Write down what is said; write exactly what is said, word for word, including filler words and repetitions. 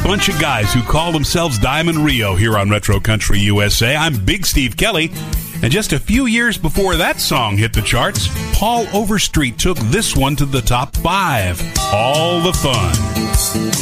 bunch of guys who call themselves Diamond Rio here on Retro Country U S A. I'm Big Steve Kelly, and just a few years before that song hit the charts, Paul Overstreet took this one to the top five. All the Fun.